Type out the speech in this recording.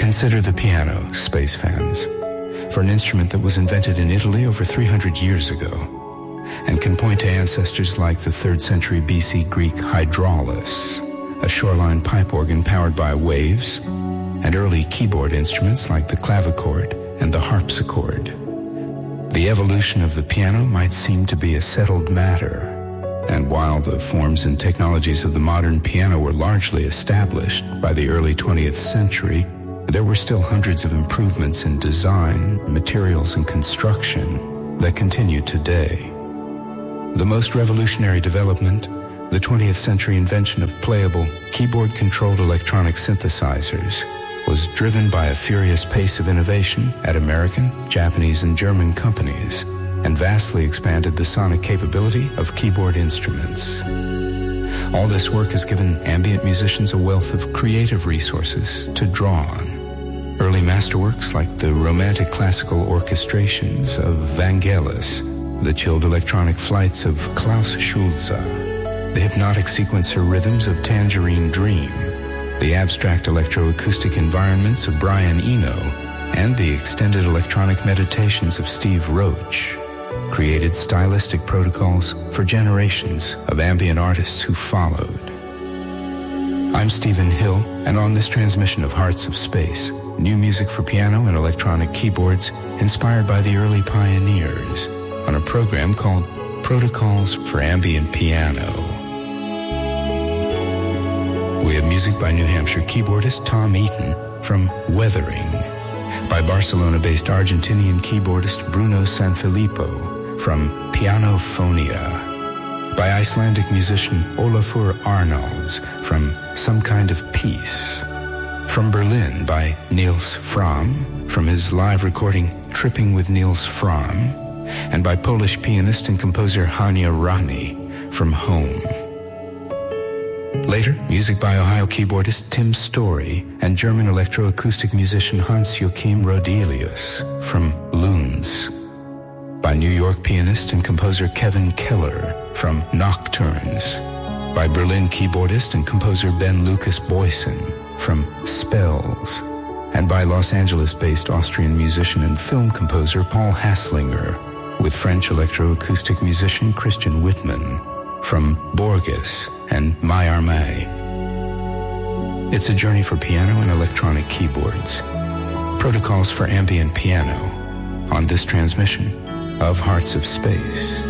Consider the piano, space fans, for an instrument that was invented in Italy over 300 years ago and can point to ancestors like the 3rd century BC Greek hydraulis, a shoreline pipe organ powered by waves, and early keyboard instruments like the clavichord and the harpsichord. The evolution of the piano might seem to be a settled matter, and while the forms and technologies of the modern piano were largely established by the early 20th century, there were still hundreds of improvements in design, materials, and construction that continue today. The most revolutionary development, the 20th century invention of playable, keyboard-controlled electronic synthesizers, was driven by a furious pace of innovation at American, Japanese, and German companies, and vastly expanded the sonic capability of keyboard instruments. All this work has given ambient musicians a wealth of creative resources to draw on. Early masterworks like the romantic classical orchestrations of Vangelis, the chilled electronic flights of Klaus Schulze, the hypnotic sequencer rhythms of Tangerine Dream, the abstract electroacoustic environments of Brian Eno, and the extended electronic meditations of Steve Roach created stylistic protocols for generations of ambient artists who followed. I'm Stephen Hill, and on this transmission of Hearts of Space, new music for piano and electronic keyboards inspired by the early pioneers, on a program called Protocols for Ambient Piano. We have music by New Hampshire keyboardist Tom Eaton from Weathering, by Barcelona-based Argentinian keyboardist Bruno Sanfilippo from Pianophonia, by Icelandic musician Olafur Arnalds from Some Kind of Peace, from Berlin by Niels Fram from his live recording Tripping with Niels Fram, and by Polish pianist and composer Hania Rani from Home. Later, music by Ohio keyboardist Tim Story and German electroacoustic musician Hans-Joachim Rodelius from Lunds, by New York pianist and composer Kevin Keller from Nocturnes, by Berlin keyboardist and composer Ben Lucas Boysen from Spells, and by Los Angeles-based Austrian musician and film composer Paul Haslinger, with French electroacoustic musician Christian Whitman from Borges and Mayarmé. It's a journey for piano and electronic keyboards. Protocols for Ambient Piano on this transmission of Hearts of Space.